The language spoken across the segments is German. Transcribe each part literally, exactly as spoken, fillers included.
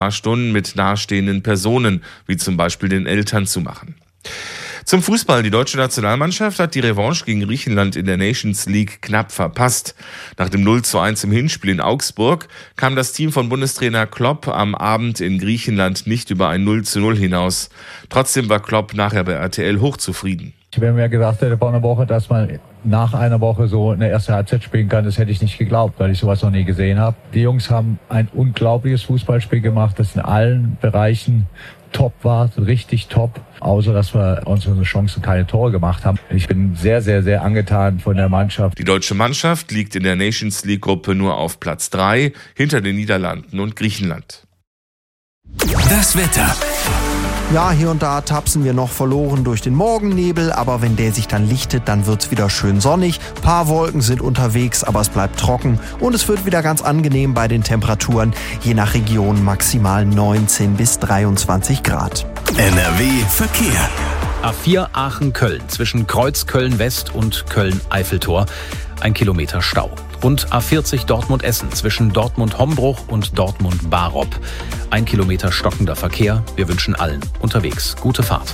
paar Stunden mit nahestehenden Personen, wie zum Beispiel den Eltern, zu machen. Zum Fußball. Die deutsche Nationalmannschaft hat die Revanche gegen Griechenland in der Nations League knapp verpasst. Nach dem null zu eins im Hinspiel in Augsburg kam das Team von Bundestrainer Klopp am Abend in Griechenland nicht über ein null zu null hinaus. Trotzdem war Klopp nachher bei R T L hochzufrieden. Wenn mir gesagt hätte vor einer Woche, dass man nach einer Woche so eine erste Halbzeit spielen kann, das hätte ich nicht geglaubt, weil ich sowas noch nie gesehen habe. Die Jungs haben ein unglaubliches Fußballspiel gemacht, das in allen Bereichen top war, richtig top, außer dass wir unsere Chancen keine Tore gemacht haben. Ich bin sehr, sehr, sehr angetan von der Mannschaft. Die deutsche Mannschaft liegt in der Nations League Gruppe nur auf Platz drei, hinter den Niederlanden und Griechenland. Das Wetter. Ja, hier und da tapsen wir noch verloren durch den Morgennebel, aber wenn der sich dann lichtet, dann wird's wieder schön sonnig. Ein paar Wolken sind unterwegs, aber es bleibt trocken und es wird wieder ganz angenehm bei den Temperaturen, je nach Region maximal neunzehn bis dreiundzwanzig Grad. N R W Verkehr. A vier Aachen-Köln zwischen Kreuz Köln-West und Köln-Eiffeltor. Ein Kilometer Stau. Und A vierzig Dortmund-Essen zwischen Dortmund-Hombruch und Dortmund-Barop. Ein Kilometer stockender Verkehr. Wir wünschen allen unterwegs gute Fahrt.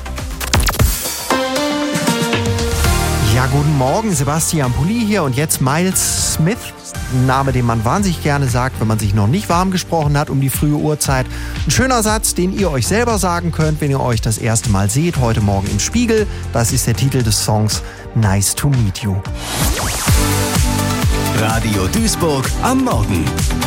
Ja, guten Morgen, Sebastian Pulli hier und jetzt Miles Smith. Ein Name, den man wahnsinnig gerne sagt, wenn man sich noch nicht warm gesprochen hat um die frühe Uhrzeit. Ein schöner Satz, den ihr euch selber sagen könnt, wenn ihr euch das erste Mal seht, heute Morgen im Spiegel. Das ist der Titel des Songs Nice to Meet You. Radio Duisburg am Morgen.